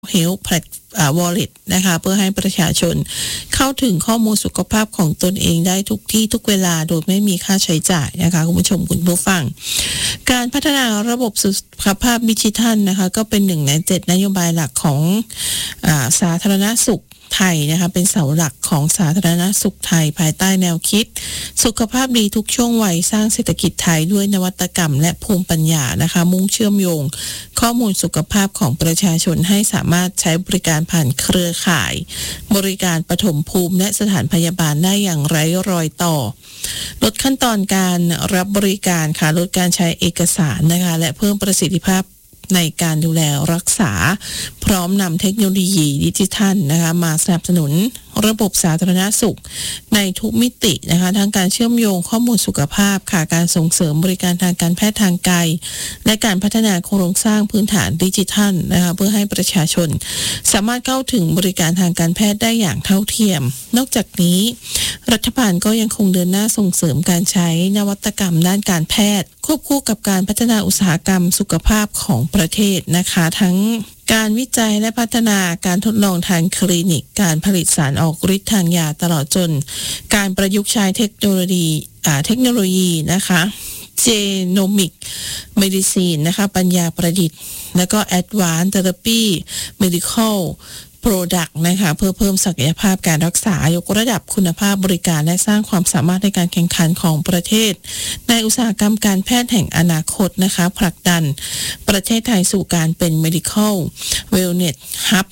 Health Wallet นะคะเพื่อให้ประชาชนเข้าถึงข้อมูลสุขภาพของตนเองได้ทุกที่ทุกเวลาโดยไม่มีค่าใช้จ่ายนะคะคุณผู้ชมคุณผู้ฟังการพัฒนาระบบสุขภาพดิจิทัลนะคะก็เป็น1 ใน 7นโยบายหลักของสาธารณสุขไทยนะคะเป็นเสาหลักของสาธารณสุขไทยภายใต้แนวคิดสุขภาพดีทุกช่วงวัยสร้างเศรษฐกิจไทยด้วยนวัตกรรมและภูมิปัญญานะคะมุ่งเชื่อมโยงข้อมูลสุขภาพของประชาชนให้สามารถใช้บริการผ่านเครือข่ายบริการปฐมภูมิและสถานพยาบาลได้อย่างไร้รอยต่อลดขั้นตอนการรับบริการค่ะลดการใช้เอกสารนะคะและเพิ่มประสิทธิภาพในการดูแลรักษาพร้อมนำเทคโนโลยีดิจิทัลนะคะมาสนับสนุนระบบสาธารณสุขในทุกมิตินะคะทั้งการเชื่อมโยงข้อมูลสุขภาพค่ะการส่งเสริมบริการทางการแพทย์ทางไกลและการพัฒนาโครงสร้างพื้นฐานดิจิทัลนะคะเพื่อให้ประชาชนสามารถเข้าถึงบริการทางการแพทย์ได้อย่างเท่าเทียมนอกจากนี้รัฐบาลก็ยังคงเดินหน้าส่งเสริมการใช้นวัตกรรมด้านการแพทย์ควบคู่กับการพัฒนาอุตสาหกรรมสุขภาพของประเทศนะคะทั้งการวิจัยและพัฒนาการทดลองทางคลินิกการผลิตสารออกฤทธิ์ทางยาตลอดจนการประยุกต์ใช้เทคโนโลยีนะคะGenomic Medicine นะคะปัญญาประดิษฐ์แล้วก็ Advanced Therapy Medical Product นะคะเพื่อเพิ่มศักยภาพการรักษายกระดับคุณภาพบริการและสร้างความสามารถในการแข่งขันของประเทศในอุตสาหกรรมการแพทย์แห่งอนาคตนะคะผลักดันประเทศไทยสู่การเป็น Medical Wellness Hub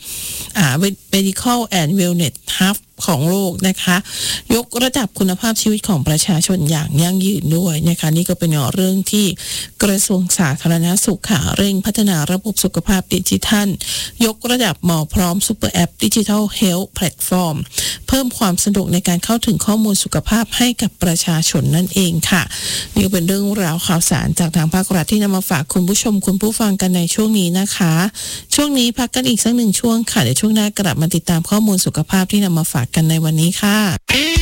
Medical and Wellness Hub ของโลกนะคะยกระดับคุณภาพชีวิตของประชาชนอย่างยั่งยืนด้วยนะคะนี่ก็เป็นเรื่องที่กระทรวงสาธารณสุขค่ะเร่งพัฒนาระบบสุขภาพดิจิทัลยกระดับหมอพร้อมซุปเปอร์แอปดิจิทัลเฮลท์แพลตฟอร์มเพิ่มความสะดวกในการเข้าถึงข้อมูลสุขภาพให้กับประชาชนนั่นเองค่ะนี่ก็เป็นเรื่องราวข่าวสารจากทางภาครัฐที่นำมาฝากคุณผู้ชมคุณผู้ฟังกันในช่วงนี้นะคะช่วงนี้พักกันอีกสัก1 ช่วงค่ะเดี๋ยวช่วงหน้ากลับมาติดตามข้อมูลสุขภาพที่นำมาฝากกันในวันนี้ค่ะ